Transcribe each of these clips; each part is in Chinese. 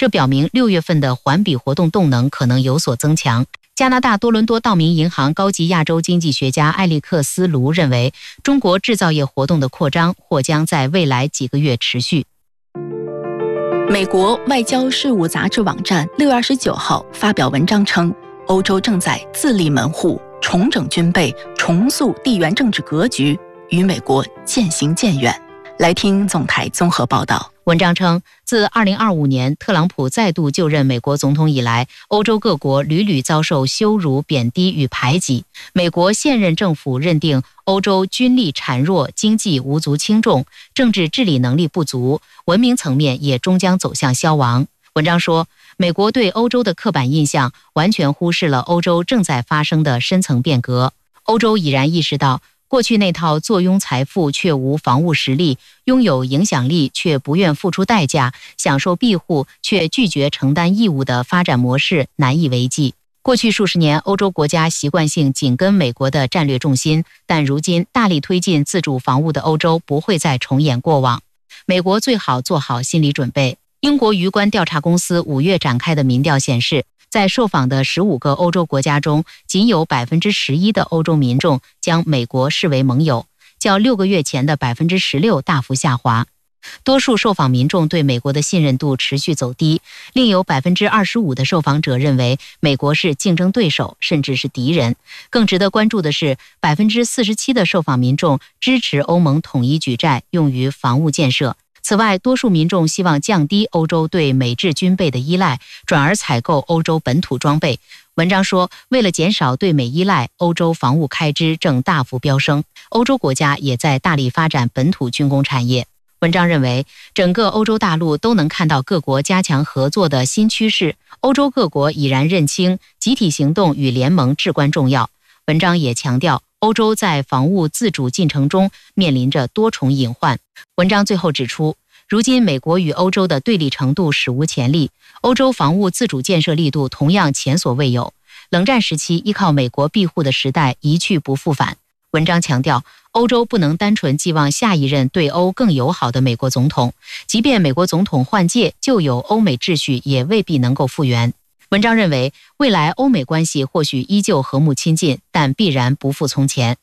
这表明6月份的环比活动动能可能有所增强。加拿大多伦多道明银行高级亚洲经济学家艾利克斯·卢认为，中国制造业活动的扩张或将在未来几个月持续。 美国外交事务杂志网站6月29号发表文章称，欧洲正在自立门户、重整军备、重塑地缘政治格局，与美国渐行渐远。来听总台综合报道。 文章称，自2025年特朗普再度就任美国总统以来，欧洲各国屡屡遭受羞辱、贬低与排挤。美国现任政府认定欧洲军力孱弱，经济无足轻重，政治治理能力不足，文明层面也终将走向消亡。文章说，美国对欧洲的刻板印象完全忽视了欧洲正在发生的深层变革。欧洲已然意识到，过去那套坐拥财富却无防务实力，拥有影响力却不愿付出代价，享受庇护却拒绝承担义务的发展模式难以为继。过去数十年，欧洲国家习惯性紧跟美国的战略重心，但如今大力推进自主防务的欧洲不会再重演过往。美国最好做好心理准备。英国舆观调查公司5月展开的民调显示，在受访的15个欧洲国家中，仅有11%的欧洲民众将美国视为盟友，较6个月前的16%大幅下滑。多数受访民众对美国的信任度持续走低，另有25%的受访者认为美国是竞争对手，甚至是敌人。更值得关注的是，47%的受访民众支持欧盟统一举债用于防务建设。此外，多数民众希望降低欧洲对美制军备的依赖，转而采购欧洲本土装备。文章说，为了减少对美依赖，欧洲防务开支正大幅飙升，欧洲国家也在大力发展本土军工产业。文章认为，整个欧洲大陆都能看到各国加强合作的新趋势，欧洲各国已然认清集体行动与联盟至关重要。文章也强调，欧洲在防务自主进程中面临着多重隐患。文章最后指出，如今美国与欧洲的对立程度史无前例，欧洲防务自主建设力度同样前所未有。冷战时期依靠美国庇护的时代一去不复返。文章强调，欧洲不能单纯寄望下一任对欧更友好的美国总统，即便美国总统换届，旧有欧美秩序也未必能够复原。文章认为，未来欧美关系或许依旧和睦亲近，但必然不复从前。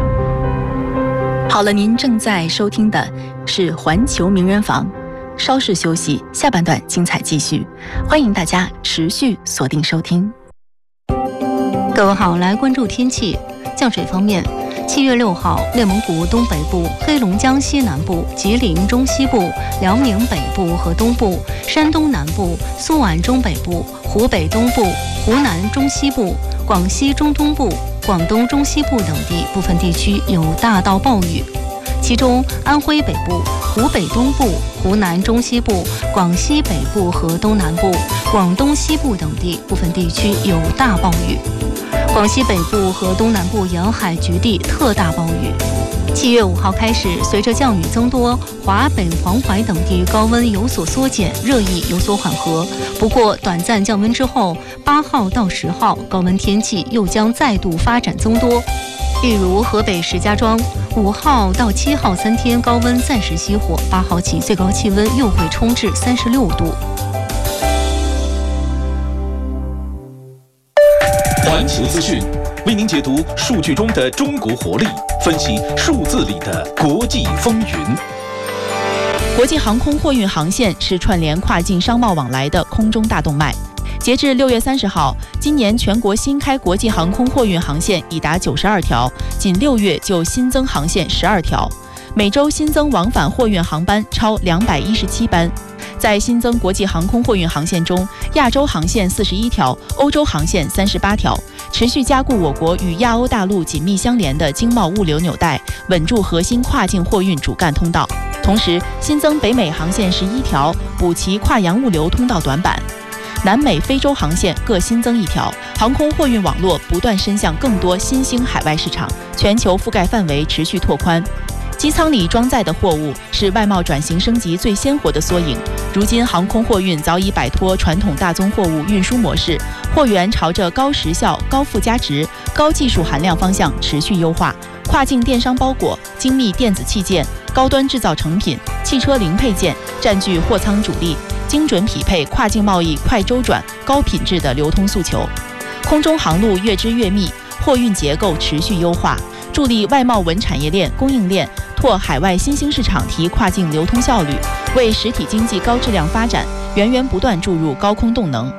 好了，您正在收听的是环球名人房，稍事休息，下半段精彩继续，欢迎大家持续锁定收听。 各位好，来关注天气。降水方面，7月6号，内蒙古东北部、黑龙江西南部、吉林中西部、辽宁北部和东部、山东南部、苏皖中北部、湖北东部、湖南中西部、广西中东部、广东中西部等地部分地区有大到暴雨，其中安徽北部、湖北东部、湖南中西部、广西北部和东南部、广东西部等地部分地区有大暴雨。广西北部和东南部沿海局地特大暴雨。7月5号开始，随着降雨增多，华北、黄淮等地高温有所缩减，热意有所缓和。不过，短暂降温之后，8号到10号高温天气又将再度发展增多。例如，河北石家庄5号到7号3天高温暂时熄火，8号起最高气温又会冲至36度。 环球资讯为您解读数据中的中国活力，分析数字里的国际风云。 国际航空货运航线是串联跨境商贸往来的空中大动脉。截至6月30号，今年全国新开国际航空货运航线已达92条，仅6月就新增航线12条，每周新增往返货运航班超217班。在新增国际航空货运航线中，亚洲航线41条，欧洲航线38条，持续加固我国与亚欧大陆紧密相连的经贸物流纽带，稳住核心跨境货运主干通道。同时，新增北美航线11条，补齐跨洋物流通道短板。南美、非洲航线各新增1条，航空货运网络不断伸向更多新兴海外市场，全球覆盖范围持续拓宽。机舱里装载的货物是外贸转型升级最鲜活的缩影。如今，航空货运早已摆脱传统大宗货物运输模式，货源朝着高时效、高附加值、高技术含量方向持续优化。跨境电商包裹、精密电子器件、高端制造成品、汽车零配件占据货舱主力。 精准匹配跨境贸易快周转、高品质的流通诉求。空中航路越织越密，货运结构持续优化，助力外贸稳产业链、供应链拓海外新兴市场，提跨境流通效率，为实体经济高质量发展源源不断注入高空动能。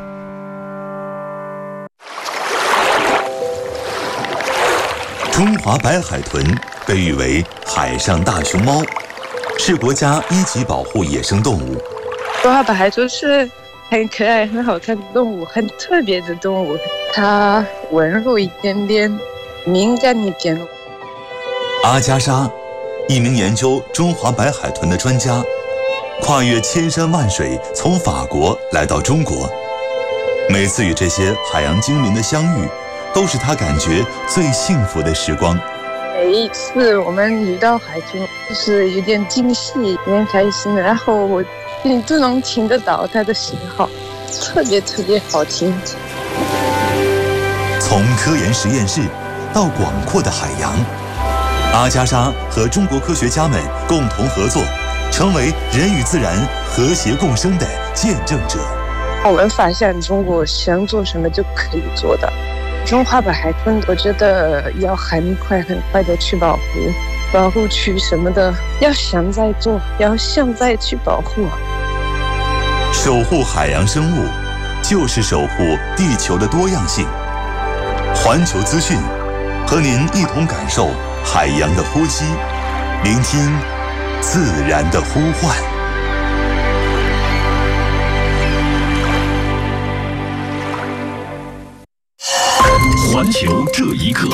中华白海豚被誉为海上大熊猫，是国家1级保护野生动物。 中华白海豚是很可爱、很好看的动物，很特别的动物。它温柔一点点，敏感一点。 阿加莎，一名研究中华白海豚的专家，跨越千山万水，从法国来到中国。每次与这些海洋精灵的相遇，都是他感觉最幸福的时光。 每一次我们遇到海豚，就是有点惊喜，有点开心，然后我都能听得到它的信号，特别特别好听。 从科研实验室到广阔的海洋，阿加莎和中国科学家们共同合作，成为人与自然和谐共生的见证者。 我们发现中国想做什么就可以做的。中华白海豚，我觉得要很快的去保护区什么的，要现在做，要现在去保护。 守护海洋生物，就是守护地球的多样性。环球资讯，和您一同感受海洋的呼吸，聆听自然的呼唤。 环球这一刻，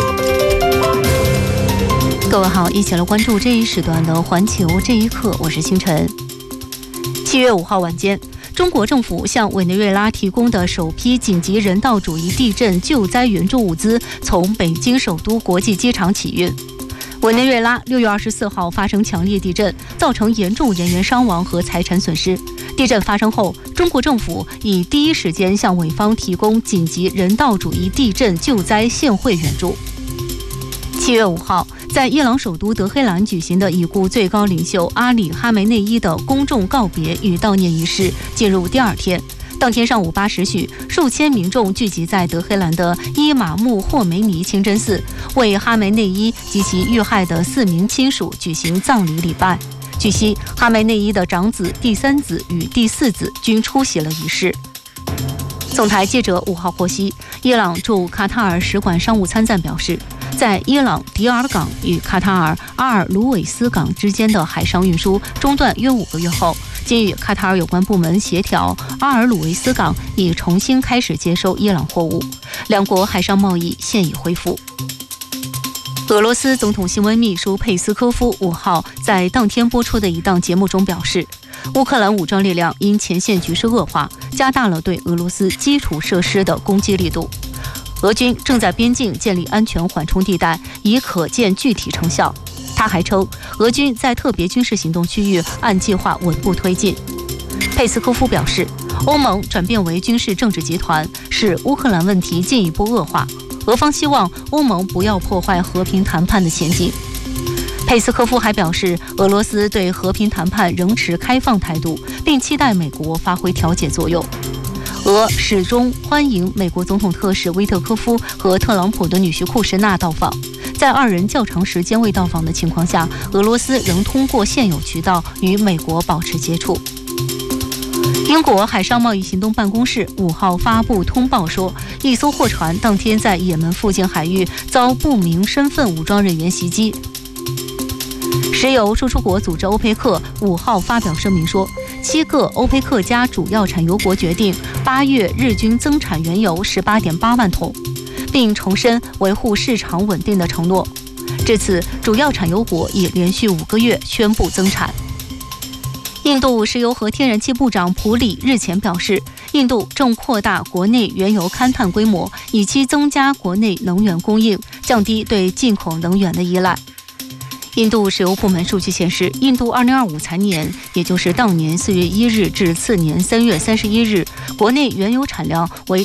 各位好，一起来关注这一时段的环球这一刻，我是星辰。7月5号晚间，中国政府向委内瑞拉提供的首批紧急人道主义地震救灾援助物资从北京首都国际机场起运。委内瑞拉6月24号发生强烈地震，造成严重人员伤亡和财产损失。地震发生后，中国政府已第一时间向委方提供紧急人道主义地震救灾现汇援助。7月5号，在伊朗首都德黑兰举行的已故最高领袖阿里·哈梅内伊的公众告别与悼念仪式进入第2天。当天上午8时许，数千民众聚集在德黑兰的伊玛目霍梅尼清真寺，为哈梅内伊及其遇害的4名亲属举行葬礼礼拜。据悉，哈梅内伊的长子、第3子与第4子均出席了仪式。总台记者5号获悉，伊朗驻卡塔尔使馆商务参赞表示，在伊朗迪尔港与卡塔尔阿尔鲁韦斯港之间的海上运输中断约5个月后，经与卡塔尔有关部门协调，阿尔鲁韦斯港已重新开始接收伊朗货物，两国海上贸易现已恢复。俄罗斯总统新闻秘书佩斯科夫5号在当天播出的一档节目中表示，乌克兰武装力量因前线局势恶化，加大了对俄罗斯基础设施的攻击力度。俄军正在边境建立安全缓冲地带，已可见具体成效。他还称，俄军在特别军事行动区域按计划稳步推进。佩斯科夫表示，欧盟转变为军事政治集团，使乌克兰问题进一步恶化。俄方希望欧盟不要破坏和平谈判的前景。佩斯科夫还表示，俄罗斯对和平谈判仍持开放态度，并期待美国发挥调解作用。俄始终欢迎美国总统特使威特科夫和特朗普的女婿库什纳到访。在2人较长时间未到访的情况下，俄罗斯仍通过现有渠道与美国保持接触。英国海上贸易行动办公室5号发布通报说，一艘货船当天在也门附近海域遭不明身份武装人员袭击。石油输出国组织欧佩克5号发表声明说，7个欧佩克加主要产油国决定8月日均增产原油18.8万桶，并重申维护市场稳定的承诺。至此，主要产油国已连续5个月宣布增产。印度石油和天然气部长普里日前表示，印度正扩大国内原油勘探规模，以期增加国内能源供应，降低对进口能源的依赖。印度石油部门数据显示，印度2025财年，也就是当年4月1日至次年3月31日，国内原油产量为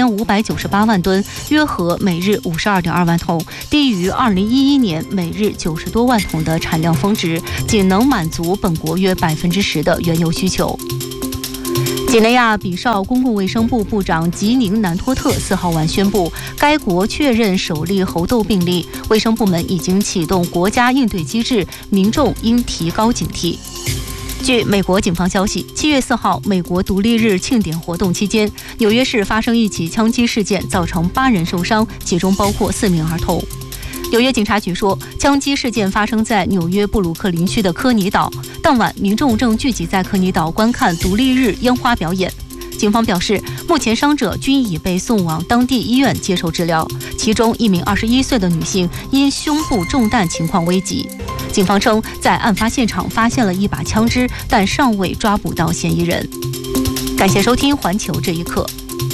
2598万吨，约合每日52.2万桶，低于2011年每日90多万桶的产量峰值，仅能满足本国约10%的原油需求。 几内亚比绍公共卫生部部长吉宁南托特4号晚宣布，该国确认首例猴痘病例，卫生部门已经启动国家应对机制，民众应提高警惕。据美国警方消息，7月4号，美国独立日庆典活动期间，纽约市发生一起枪击事件，造成8人受伤，其中包括4名儿童。纽约警察局说，枪击事件发生在纽约布鲁克林区的科尼岛。当晚，民众正聚集在科尼岛观看独立日烟花表演。警方表示，目前伤者均已被送往当地医院接受治疗，其中1名21岁的女性因胸部中弹情况危急。警方称，在案发现场发现了一把枪支，但尚未抓捕到嫌疑人。感谢收听《环球这一刻》。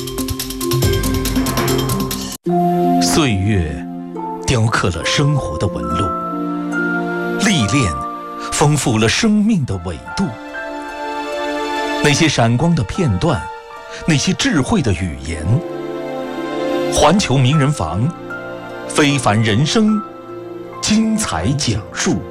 岁月雕刻了生活的纹路，历练丰富了生命的纬度。那些闪光的片段，那些智慧的语言，环球名人房，非凡人生，精彩讲述。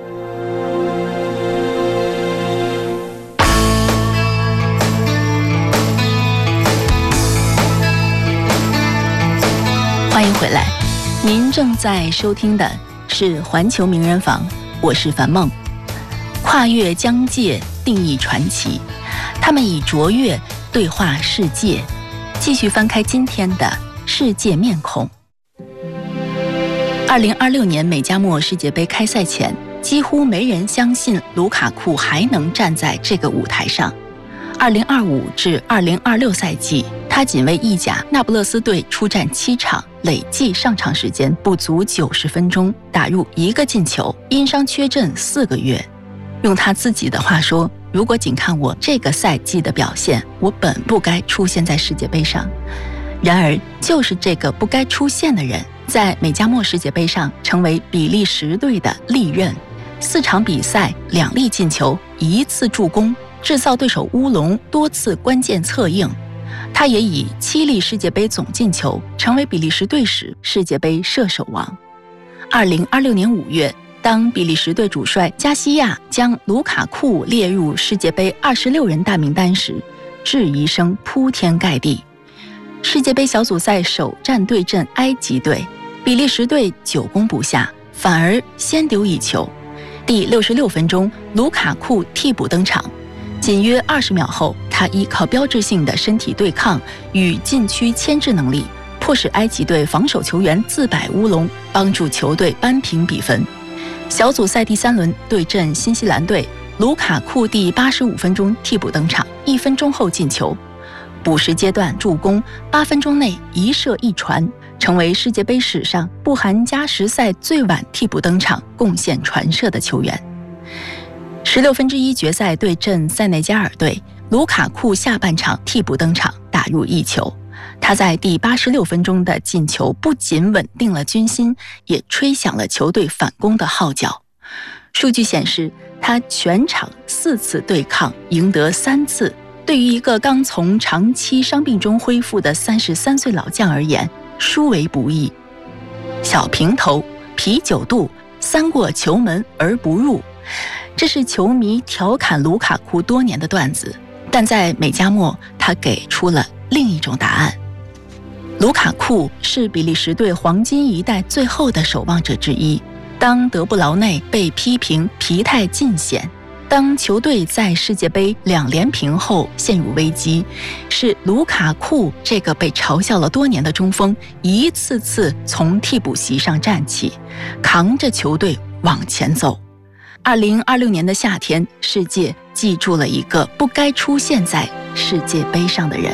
欢迎回来，您正在收听的是环球名人坊，我是樊梦。跨越疆界，定义传奇，他们以卓越对话世界。继续翻开今天的世界面孔。2026年美加墨世界杯开赛前，几乎没人相信卢卡库还能站在这个舞台上。2025至2026赛季，他仅为意甲那不勒斯队出战7场，累计上场时间不足90分钟，打入1个进球，因伤缺阵4个月。用他自己的话说，如果仅看我这个赛季的表现，我本不该出现在世界杯上。然而，就是这个不该出现的人，在美加墨世界杯上成为比利时队的利刃。4场比赛2粒进球，1次助攻，制造对手乌龙，多次关键策应。他也以7粒世界杯总进球，成为比利时队史世界杯射手王。2026年5月，当比利时队主帅加西亚将卢卡库列入世界杯26人大名单时，质疑声铺天盖地。世界杯小组赛首战对阵埃及队，比利时队久攻不下，反而先丢1球。第66分钟，卢卡库替补登场，仅约20秒后，他依靠标志性的身体对抗与禁区牵制能力，迫使埃及队防守球员自摆乌龙，帮助球队扳平比分。小组赛第3轮对阵新西兰队，卢卡库第85分钟替补登场，1分钟后进球。补时阶段助攻，8分钟内1射1传，成为世界杯史上不含加时赛最晚替补登场、贡献传射的球员。16+1决赛对阵塞内加尔队，卢卡库下半场替补登场，打入1球。他在第86分钟的进球不仅稳定了军心，也吹响了球队反攻的号角。数据显示，他全场4次对抗赢得3次，对于一个刚从长期伤病中恢复的33岁老将而言，殊为不易。小平头、啤酒肚、3过球门而不入，这是球迷调侃卢卡库多年的段子，但在美加墨，他给出了另一种答案。卢卡库是比利时队黄金一代最后的守望者之一。当德布劳内被批评疲态尽显，当球队在世界杯2连平后陷入危机，是卢卡库这个被嘲笑了多年的中锋一次次从替补席上站起，扛着球队往前走。2026年的夏天，世界记住了一个不该出现在世界杯上的人。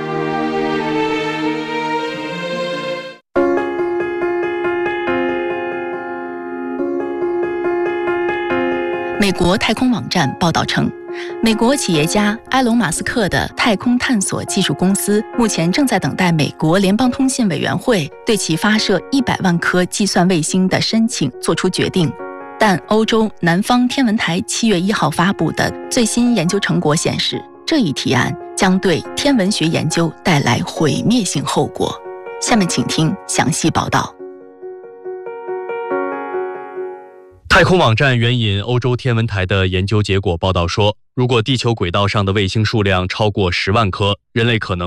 美国太空网站报道称，美国企业家埃隆·马斯克的太空探索技术公司目前正在等待美国联邦通信委员会对其发射100万颗计算卫星的申请做出决定。但欧洲南方天文台7月1号发布的最新研究成果显示，这一提案将对天文学研究带来毁灭性后果。下面请听详细报道。 太太空网站援引欧洲天文台的研究结果报道说，如果地球轨道上的卫星数量超过10万颗，人类可能